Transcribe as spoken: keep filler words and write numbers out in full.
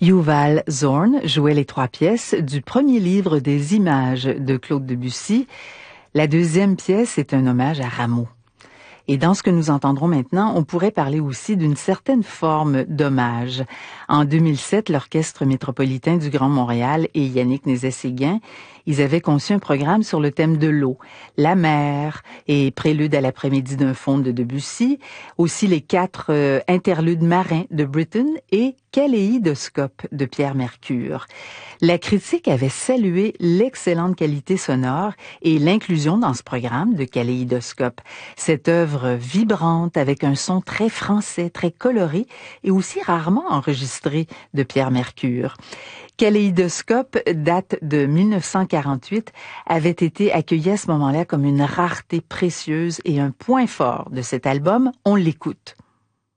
Yuval Zorn jouait les trois pièces du premier livre des images de Claude Debussy. La deuxième pièce est un hommage à Rameau. Et dans ce que nous entendrons maintenant, on pourrait parler aussi d'une certaine forme d'hommage. En deux mille sept, l'Orchestre métropolitain du Grand Montréal et Yannick Nézet-Séguin, ils avaient conçu un programme sur le thème de l'eau, la mer et Prélude à l'après-midi d'un faune de Debussy, aussi les quatre euh, interludes marins de Britten et Kaléidoscope de Pierre Mercure. La critique avait salué l'excellente qualité sonore et l'inclusion dans ce programme de Kaléidoscope. Cette œuvre vibrante avec un son très français, très coloré et aussi rarement enregistré de Pierre Mercure. Kaléidoscope date de mille neuf cent quarante-huit, avait été accueilli à ce moment-là comme une rareté précieuse et un point fort de cet album. On l'écoute.